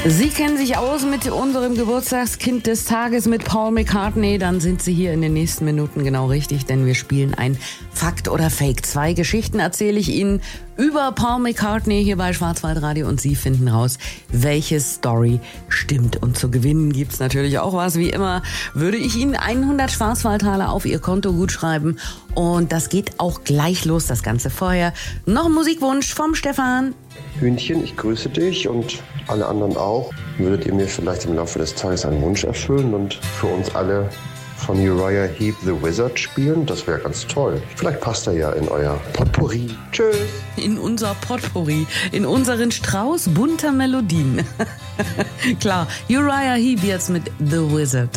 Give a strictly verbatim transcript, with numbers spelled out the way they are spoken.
Sie kennen sich aus mit unserem Geburtstagskind des Tages, mit Paul McCartney. Dann sind Sie hier in den nächsten Minuten genau richtig, denn wir spielen ein Fakt oder Fake. Zwei Geschichten erzähle ich Ihnen über Paul McCartney hier bei Schwarzwaldradio und Sie finden raus, welche Story stimmt. Und zu gewinnen gibt's natürlich auch was. Wie immer würde ich Ihnen hundert Schwarzwaldtaler auf Ihr Konto gutschreiben. Und das geht auch gleich los, das Ganze vorher. Noch ein Musikwunsch vom Stefan. Hühnchen, ich grüße dich und alle anderen auch. Würdet ihr mir vielleicht im Laufe des Tages einen Wunsch erfüllen und für uns alle von Uriah Heep The Wizard spielen? Das wäre ganz toll. Vielleicht passt er ja in euer Potpourri. Tschüss. In unser Potpourri, in unseren Strauß bunter Melodien. Klar, Uriah Heep jetzt mit The Wizard.